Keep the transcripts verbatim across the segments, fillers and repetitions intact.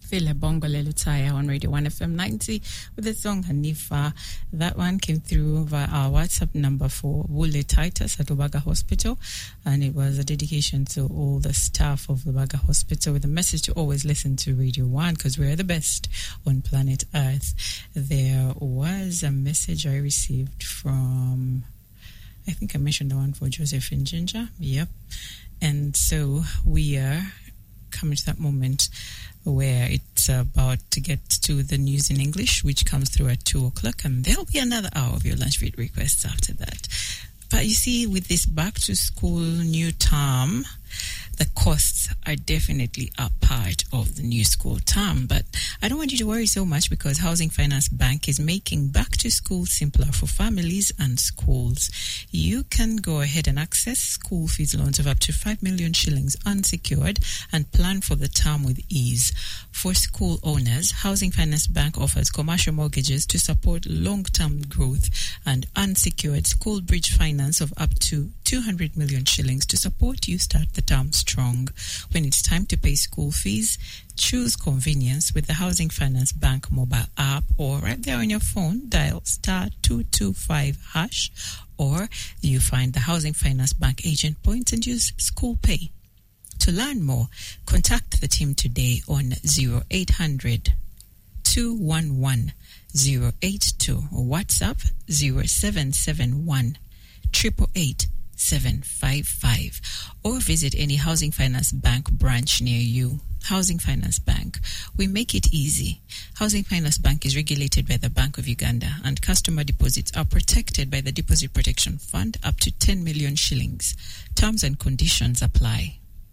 Phila Bongo Lelutaya on Radio one F M ninety with the song Hanifa. That one came through via our WhatsApp number for Wule Titus at Ubaga Hospital, and it was a dedication to all the staff of the Ubaga Hospital with a message to always listen to Radio one because we're the best on planet Earth. There was a message I received from, I think I mentioned the one for Joseph and Ginger. Yep. And so we are coming to that moment where it's about to get to the news in English, which comes through at two o'clock, and there'll be another hour of your lunch break requests after that. But you see, with this back-to-school new term, the costs are definitely a part of the new school term. But I don't want you to worry so much because Housing Finance Bank is making back-to-school simpler for families and schools. You can go ahead and access school fees loans of up to five million shillings unsecured and plan for the term with ease. For school owners, Housing Finance Bank offers commercial mortgages to support long-term growth and unsecured school bridge finance of up to two hundred million shillings to support you start the term strong. When it's time to pay school fees, choose convenience with the Housing Finance Bank mobile app, or right there on your phone, dial star two two five hash, or you find the Housing Finance Bank agent points and use School Pay. To learn more, contact the team today on zero eight hundred, two one one, zero eight two or WhatsApp zero seven seven one, eight eight eight, seven five five, or visit any Housing Finance Bank branch near you. Housing Finance Bank, we make it easy. Housing Finance Bank is regulated by the Bank of Uganda, and customer deposits are protected by the Deposit Protection Fund up to ten million shillings. Terms and conditions apply.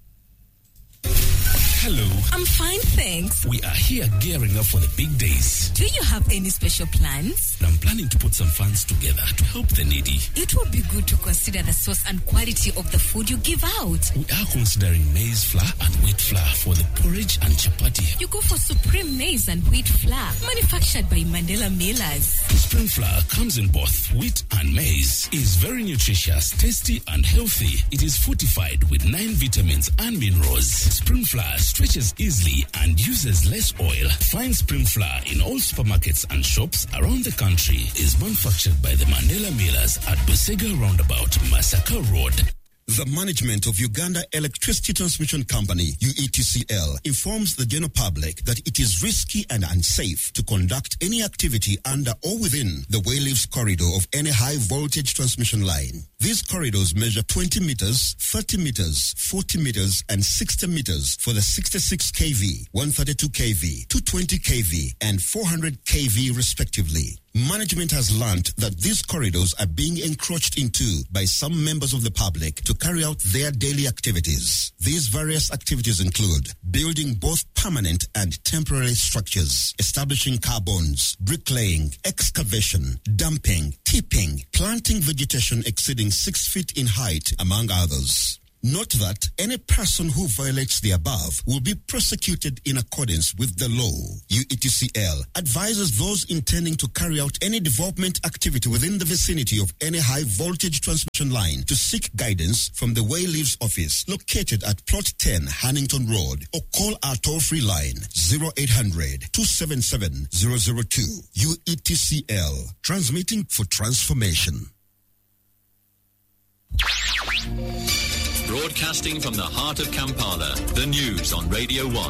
Hello. I'm fine, thanks. We are here gearing up for the big days. Do you have any special plans? I'm planning to put some funds together to help the needy. It would be good to consider the source and quality of the food you give out. We are considering maize flour and wheat flour for the porridge and chapati. You go for Supreme Maize and Wheat Flour, manufactured by Mandela Millers. Supreme flour comes in both wheat and maize. It is very nutritious, tasty and healthy. It is fortified with nine vitamins and minerals. Supreme flour stretches easily and uses less oil. Find Supreme flour in all supermarkets and shops around the country. It is manufactured by the Mandela Millers at Busega Roundabout, Masaka Road. The management of Uganda Electricity Transmission Company, U E T C L, informs the general public that it is risky and unsafe to conduct any activity under or within the Wayleaves corridor of any high-voltage transmission line. These corridors measure twenty meters, thirty meters, forty meters, and sixty meters for the sixty-six kilovolt, one thirty-two kilovolt, two twenty kilovolt, and four hundred kilovolt respectively. Management has learned that these corridors are being encroached into by some members of the public to carry out their daily activities. These various activities include building both permanent and temporary structures, establishing car bonds, bricklaying, excavation, dumping, tipping, planting vegetation exceeding six feet in height, among others. Note that any person who violates the above will be prosecuted in accordance with the law. U E T C L advises those intending to carry out any development activity within the vicinity of any high-voltage transmission line to seek guidance from the Wayleaves office located at Plot ten, Hannington Road, or call our toll-free line zero eight hundred, two seven seven, zero zero two. U E T C L, transmitting for transformation. Broadcasting from the heart of Kampala, the news on Radio one.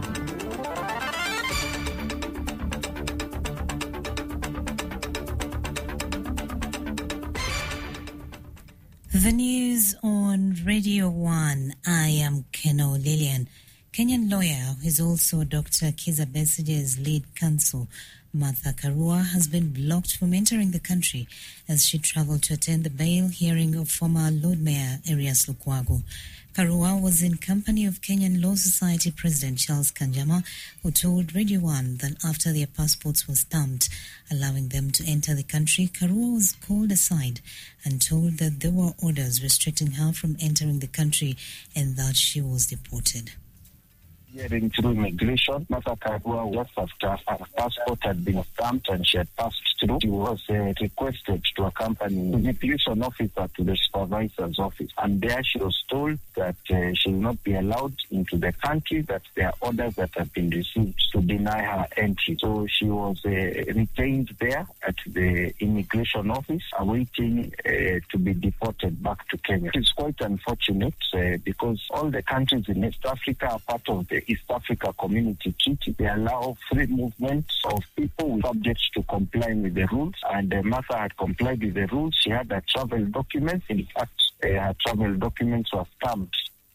The news on Radio one. I am Keno Lillian. Kenyan lawyer, who is also Doctor Kiza Besigye's lead counsel, Martha Karua, has been blocked from entering the country as she traveled to attend the bail hearing of former Lord Mayor Erias Lukwago. Karua was in company of Kenyan Law Society President Charles Kanjama, who told Radio one that after their passports were stamped, allowing them to enter the country, Karua was called aside and told that there were orders restricting her from entering the country and that she was deported. Hearing through immigration, Martha Karua, just after her passport had been stamped and she had passed through, she was uh, requested to accompany the immigration officer to the supervisor's office. And there she was told that uh, she will not be allowed into the country, that there are orders that have been received to deny her entry. So she was uh, retained there at the immigration office, awaiting uh, to be deported back to Kenya. It's quite unfortunate uh, because all the countries in East Africa are part of the East Africa Community Treaty. They allow free movement of people subject to complying with the rules, and uh, Martha had complied with the rules. She had her travel documents. In fact, uh, her travel documents were stamped.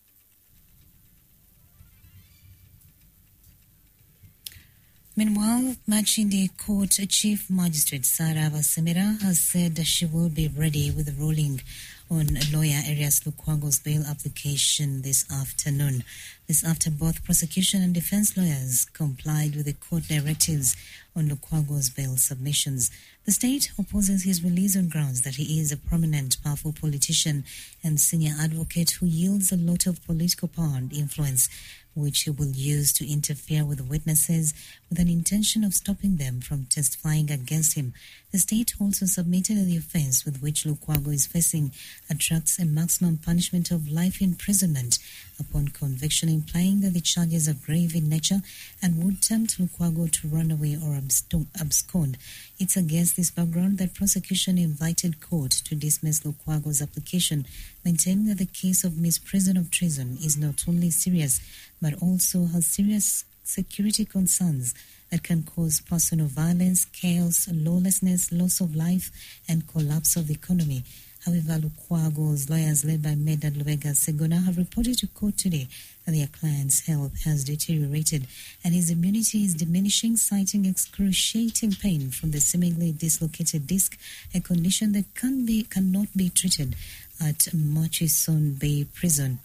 Meanwhile, Machinde Court Chief Magistrate Sarah Vasemera has said that she will be ready with the ruling on lawyer Arias Lukwago's bail application this afternoon. This after both prosecution and defense lawyers complied with the court directives on Lukwago's bail submissions. The state opposes his release on grounds that he is a prominent, powerful politician and senior advocate who yields a lot of political power and influence, which he will use to interfere with witnesses with an intention of stopping them from testifying against him. The state also submitted that the offense with which Lukwago is facing attracts a maximum punishment of life imprisonment upon conviction, implying that the charges are grave in nature and would tempt Lukwago to run away or abscond. It's against this background that prosecution invited court to dismiss Lukwago's application, maintaining that the case of misprision of treason is not only serious but also has serious security concerns that can cause personal violence, chaos, lawlessness, loss of life, and collapse of the economy. However, Lukwago's lawyers, led by Medad Lubega Segona, have reported to court today that their client's health has deteriorated and his immunity is diminishing, citing excruciating pain from the seemingly dislocated disc, a condition that can be cannot be treated at Murchison Bay Prison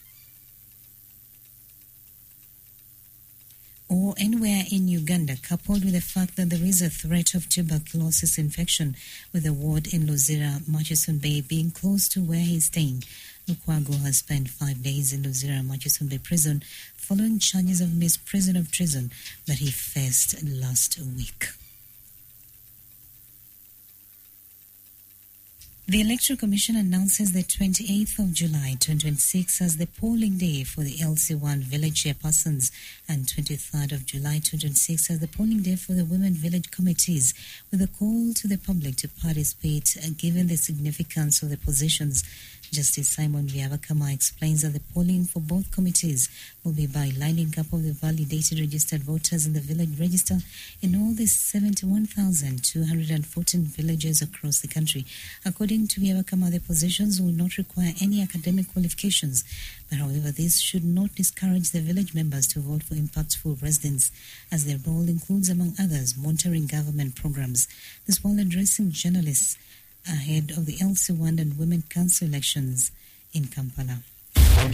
or anywhere in Uganda, coupled with the fact that there is a threat of tuberculosis infection, with the ward in Luzira, Murchison Bay, being close to where he is staying. Lukwago has spent five days in Luzira, Murchison Bay Prison following charges of misprision of treason that he faced last week. The Electoral Commission announces the twenty-eighth of July twenty twenty-six as the polling day for the L C one village chairpersons and twenty-third of July twenty twenty-six as the polling day for the women village committees, with a call to the public to participate given the significance of the positions. Justice Simon Vyavakama explains that the polling for both committees will be by lining up of the validated registered voters in the village register in all the seventy-one thousand two hundred fourteen villages across the country. According to Vyavakama, the positions will not require any academic qualifications, but however, this should not discourage the village members to vote for impactful residents, as their role includes, among others, monitoring government programs. This while addressing journalists ahead of the L C one and Women Council elections in Kampala.